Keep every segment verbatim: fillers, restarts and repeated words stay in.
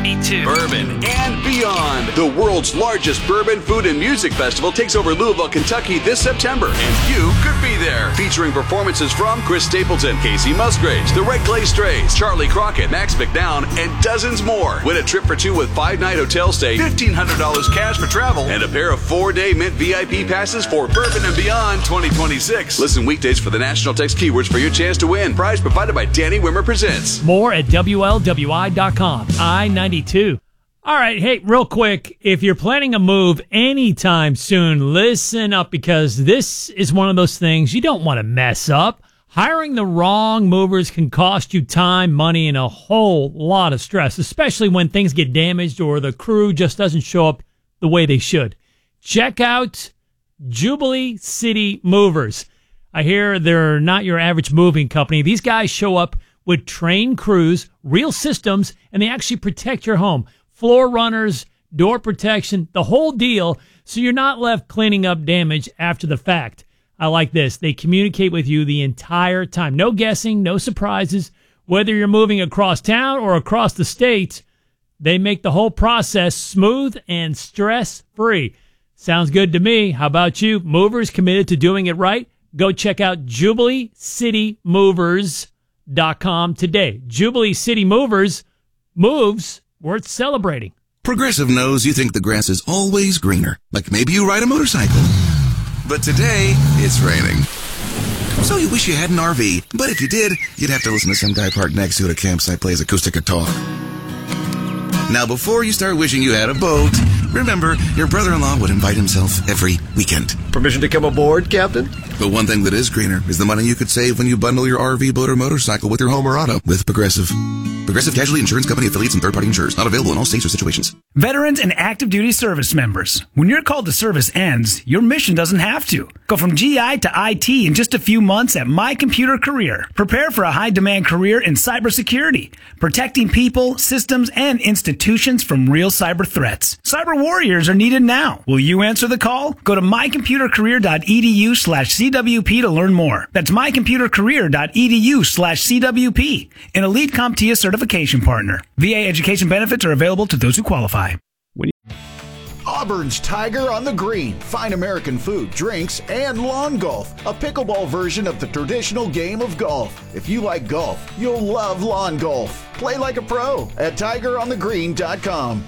ninety-two. Bourbon and beyond. The world's largest bourbon, food, and music festival takes over Louisville, Kentucky this September, and you could be there. Featuring performances from Chris Stapleton, Casey Musgraves, the Red Clay Strays, Charlie Crockett, Max McDowell, and dozens more. Win a trip for two with five-night hotel stay, fifteen hundred dollars cash for travel, and a pair of four-day Mint V I P passes for Bourbon and Beyond twenty twenty-six. Listen weekdays for the national text keywords for your chance to win. Prize provided by Danny Wimmer Presents. More at W L W I dot com. I ninety-two. All right, hey, real quick, if you're planning a move anytime soon, listen up, because this is one of those things you don't want to mess up. Hiring the wrong movers can cost you time, money, and a whole lot of stress, especially when things get damaged or the crew just doesn't show up the way they should. Check out Jubilee City Movers. I hear they're not your average moving company. These guys show up with trained crews, real systems, and they actually protect your home. Floor runners, door protection, the whole deal, so you're not left cleaning up damage after the fact. I like this. They communicate with you the entire time. No guessing, no surprises. Whether you're moving across town or across the state, they make the whole process smooth and stress-free. Sounds good to me. How about you? Movers committed to doing it right? Go check out Jubilee City Movers dot com today. Jubilee City Movers, moves worth celebrating. Progressive knows you think the grass is always greener, like maybe you ride a motorcycle. But today, it's raining. So you wish you had an R V, but if you did, you'd have to listen to some guy parked next to you at a campsite plays acoustic guitar. Now, before you start wishing you had a boat, remember, your brother-in-law would invite himself every weekend. Permission to come aboard, Captain? But one thing that is greener is the money you could save when you bundle your R V, boat, or motorcycle with your home or auto with Progressive. Progressive Casualty Insurance Company affiliates and third-party insurers. Not available in all states or situations. Veterans and active duty service members. When your call to service ends, your mission doesn't have to. Go from G I to I T in just a few months at My Computer Career. Prepare for a high-demand career in cybersecurity, protecting people, systems, and institutions from real cyber threats. Cyber warriors are needed now. Will you answer the call? Go to my computer career dot e d u slash C W P to learn more. That's my computer career dot e d u slash C W P. An elite CompTIA certification partner. V A education benefits are available to those who qualify. Auburn's Tiger on the Green. Fine American food, drinks, and lawn golf. A pickleball version of the traditional game of golf. If you like golf, you'll love lawn golf. Play like a pro at tiger on the green dot com.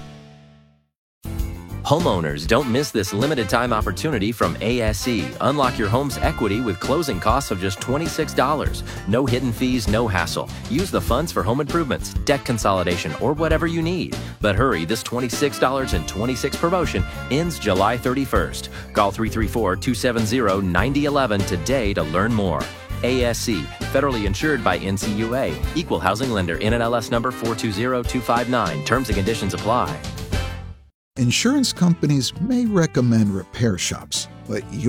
Homeowners, don't miss this limited time opportunity from A S E. Unlock your home's equity with closing costs of just twenty-six dollars. No hidden fees, no hassle. Use the funds for home improvements, debt consolidation, or whatever you need. But hurry, this twenty-six dollars and twenty-six cents promotion ends July thirty-first. Call three three four, two seven zero, nine zero one one today to learn more. A S C, federally insured by N C U A. Equal housing lender, N M L S number four two zero two five nine. Terms and conditions apply. Insurance companies may recommend repair shops, but